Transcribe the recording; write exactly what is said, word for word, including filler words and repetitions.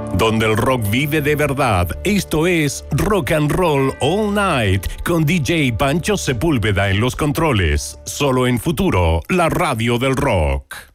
Donde el rock vive de verdad. Esto es Rock and Roll All Night con D J Pancho Sepúlveda en los controles. Solo en Futuro, la radio del rock.